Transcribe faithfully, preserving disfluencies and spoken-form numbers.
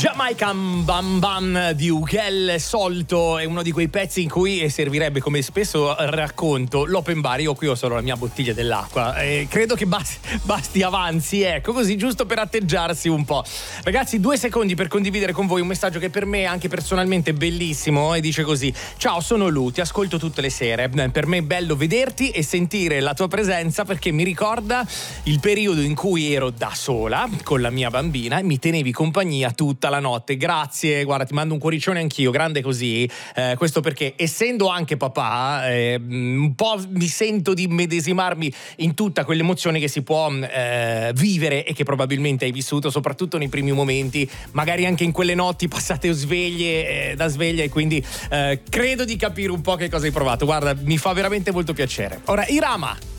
Jamaican Bam Bam di Ugel Solto è uno di quei pezzi in cui servirebbe, come spesso racconto, l'open bar. Io qui ho solo la mia bottiglia dell'acqua e credo che basti, basti avanzi, ecco, così giusto per atteggiarsi un po'. Ragazzi, due secondi per condividere con voi un messaggio che per me è anche personalmente bellissimo e dice così: ciao, sono Lu, ti ascolto tutte le sere, per me è bello vederti e sentire la tua presenza perché mi ricorda il periodo in cui ero da sola con la mia bambina e mi tenevi compagnia tutta la notte. Grazie, guarda, ti mando un cuoricione anch'io, grande così. Eh, questo perché, essendo anche papà, eh, un po' mi sento di medesimarmi in tutta quell'emozione che si può eh, vivere e che probabilmente hai vissuto, soprattutto nei primi momenti, magari anche in quelle notti passate sveglie eh, da sveglia, e quindi eh, credo di capire un po' che cosa hai provato. Guarda, mi fa veramente molto piacere. Ora, Irama